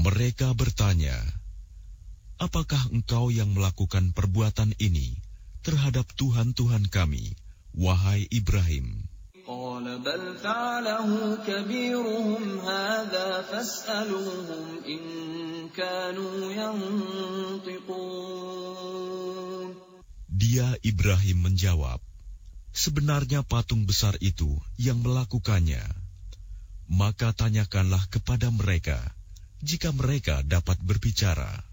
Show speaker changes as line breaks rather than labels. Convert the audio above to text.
Mereka bertanya, apakah engkau yang melakukan perbuatan ini terhadap Tuhan-Tuhan kami, wahai Ibrahim?
قال بل فعله كبيرهم هذا فاسألوهم إن كانوا ينطقون. Dia
Ibrahim menjawab, sebenarnya patung besar itu yang melakukannya. Maka tanyakanlah kepada mereka, jika mereka dapat berbicara.